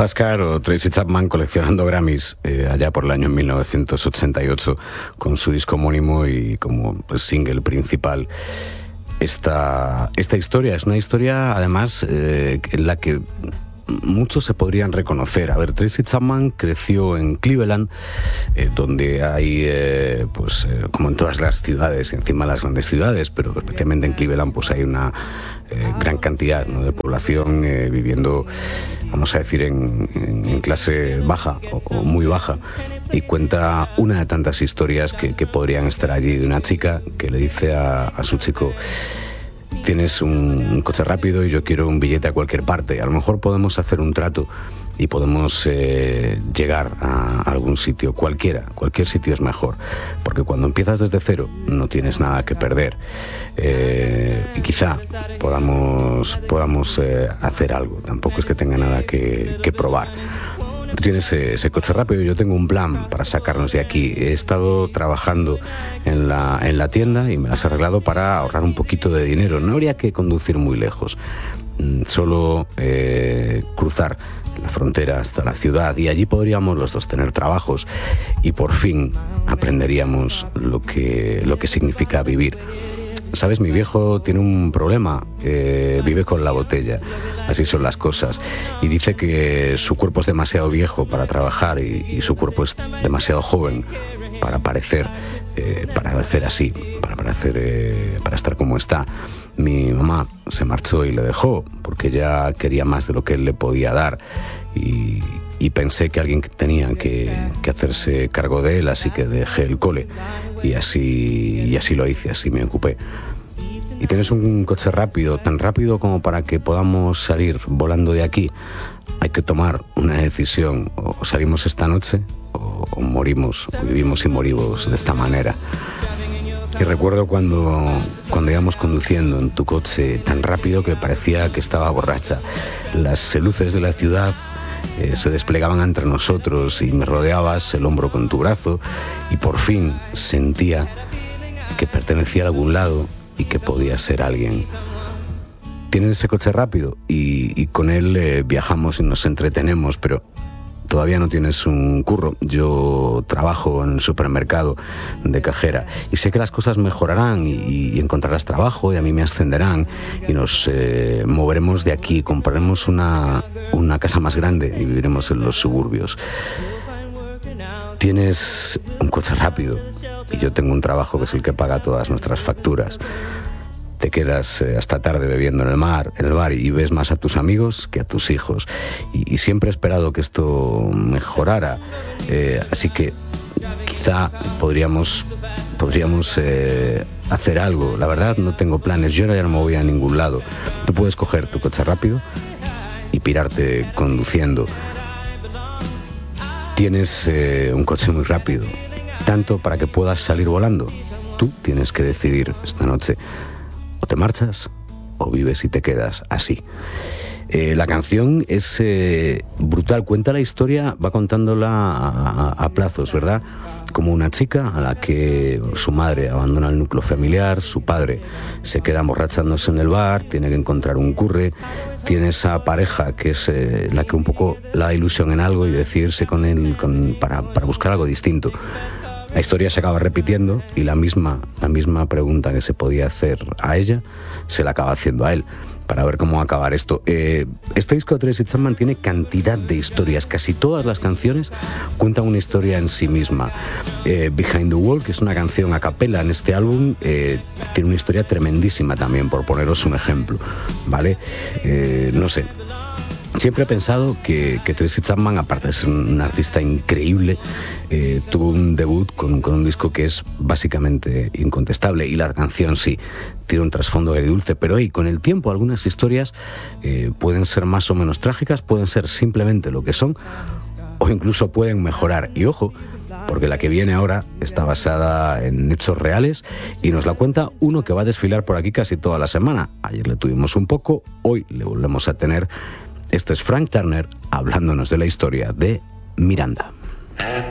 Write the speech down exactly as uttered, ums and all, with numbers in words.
Zascar o Tracy Chapman coleccionando Grammys eh, allá por el año mil novecientos ochenta y ocho con su disco homónimo y como pues, single principal. Esta, esta historia es una historia además eh, en la que muchos se podrían reconocer. A ver, Tracy Chapman creció en Cleveland, eh, donde hay, eh, pues, eh, como en todas las ciudades, encima de las grandes ciudades, pero especialmente en Cleveland, pues hay una eh, gran cantidad, ¿no?, de población eh, viviendo, vamos a decir, en, en, en clase baja o, o muy baja. Y cuenta una de tantas historias que, que podrían estar allí, de una chica que le dice a, a su chico: tienes un, un coche rápido y yo quiero un billete a cualquier parte. A lo mejor podemos hacer un trato y podemos eh, llegar a algún sitio, cualquiera, cualquier sitio es mejor, porque cuando empiezas desde cero no tienes nada que perder. Eh, y quizá podamos, podamos eh, hacer algo, tampoco es que tenga nada que, que probar. Tú tienes ese, ese coche rápido y yo tengo un plan para sacarnos de aquí. He estado trabajando en la, en la tienda y me las he arreglado para ahorrar un poquito de dinero. No habría que conducir muy lejos, solo eh, cruzar la frontera hasta la ciudad y allí podríamos los dos tener trabajos y por fin aprenderíamos lo que, lo que significa vivir. ¿Sabes? Mi viejo tiene un problema, eh, vive con la botella, así son las cosas, y dice que su cuerpo es demasiado viejo para trabajar y, y su cuerpo es demasiado joven para parecer, eh, para parecer así, para parecer, eh, para estar como está. Mi mamá se marchó y le dejó porque ya quería más de lo que él le podía dar y, y pensé que alguien tenía que, que hacerse cargo de él, así que dejé el cole y así, y así lo hice, así me ocupé. Y tienes un coche rápido, tan rápido como para que podamos salir volando de aquí. Hay que tomar una decisión: o salimos esta noche o, o morimos, o vivimos y morimos de esta manera. Y recuerdo cuando, cuando íbamos conduciendo en tu coche tan rápido que parecía que estaba borracha. Las luces de la ciudad eh, se desplegaban entre nosotros y me rodeabas el hombro con tu brazo y por fin sentía que pertenecía a algún lado y que podía ser alguien. Tienes ese coche rápido y, y con él eh, viajamos y nos entretenemos, pero todavía no tienes un curro. Yo trabajo en el supermercado de cajera y sé que las cosas mejorarán y, y encontrarás trabajo y a mí me ascenderán y nos eh, moveremos de aquí, compraremos una, una casa más grande y viviremos en los suburbios. Tienes un coche rápido y yo tengo un trabajo que es el que paga todas nuestras facturas. Te quedas eh, hasta tarde bebiendo en el mar, en el bar y ves más a tus amigos que a tus hijos. Y, y siempre he esperado que esto mejorara. Eh, así que quizá podríamos, podríamos eh, hacer algo. La verdad no tengo planes, yo ya no me voy a ningún lado. Tú puedes coger tu coche rápido y pirarte conduciendo. Tienes eh, un coche muy rápido, tanto para que puedas salir volando. Tú tienes que decidir esta noche: o te marchas o vives y te quedas así. Eh, la canción es eh, brutal, cuenta la historia, va contándola a, a, a plazos, ¿verdad? Como una chica a la que su madre abandona el núcleo familiar, su padre se queda emborrachándose en el bar, tiene que encontrar un curre, tiene esa pareja que es eh, la que un poco la da ilusión en algo y decidirse con él con, para, para buscar algo distinto. La historia se acaba repitiendo y la misma, la misma pregunta que se podía hacer a ella se la acaba haciendo a él, para ver cómo acabar esto. Eh, este disco de Tracy Chapman tiene cantidad de historias, casi todas las canciones cuentan una historia en sí misma. Eh, Behind the Wall, que es una canción a capela en este álbum, eh, tiene una historia tremendísima también, por poneros un ejemplo, ¿vale? Eh, no sé. Siempre he pensado que, que Tracy Chapman, aparte de ser un artista increíble, eh, tuvo un debut con, con un disco que es básicamente incontestable, y la canción sí, tiene un trasfondo agridulce, pero hey, con el tiempo algunas historias eh, pueden ser más o menos trágicas, pueden ser simplemente lo que son, o incluso pueden mejorar. Y ojo, porque la que viene ahora está basada en hechos reales y nos la cuenta uno que va a desfilar por aquí casi toda la semana. Ayer le tuvimos un poco, hoy le volvemos a tener. Este es Frank Turner hablándonos de la historia de Miranda.